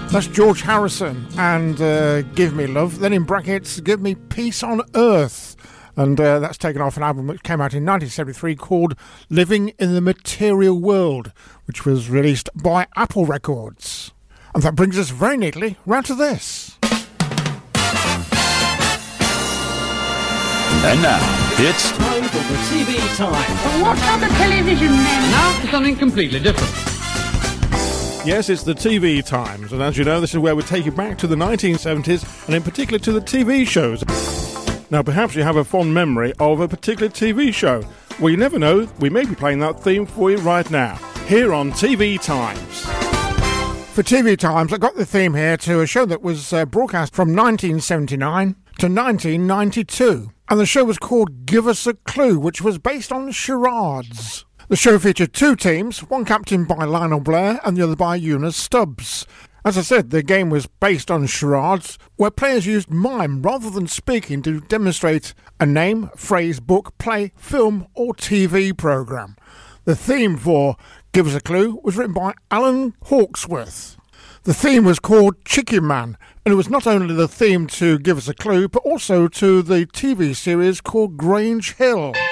That's George Harrison and Give Me Love. Then in brackets, Give Me Peace on Earth. And that's taken off an album which came out in 1973 called Living in the Material World, which was released by Apple Records. And that brings us very neatly round to this. And now, it's time for the TV Time. But what other television then? Now for something completely different. Yes, it's the TV Times, and as you know, this is where we take you back to the 1970s, and in particular to the TV shows. Now, perhaps you have a fond memory of a particular TV show. Well, you never know, we may be playing that theme for you right now, here on TV Times. For TV Times, I got the theme here to a show that was broadcast from 1979 to 1992, and the show was called Give Us a Clue, which was based on charades. The show featured two teams, one captained by Lionel Blair and the other by Eunice Stubbs. As I said, the game was based on charades, where players used mime rather than speaking to demonstrate a name, phrase, book, play, film or TV programme. The theme for Give Us a Clue was written by Alan Hawksworth. The theme was called Chicken Man, and it was not only the theme to Give Us a Clue, but also to the TV series called Grange Hill.